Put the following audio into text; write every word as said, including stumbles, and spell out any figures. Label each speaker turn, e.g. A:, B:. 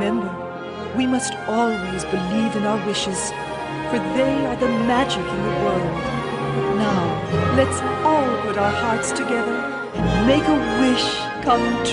A: remember, we must always believe in our wishes, for they are the magic in the world. Now, let's all put our hearts together and make a wish come true.